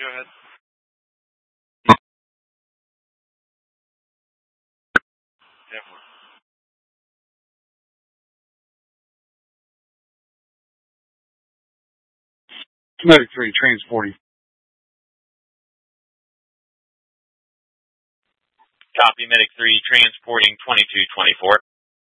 Go ahead. Definitely. Medic 3, transporting. Copy, Medic 3, transporting 2224.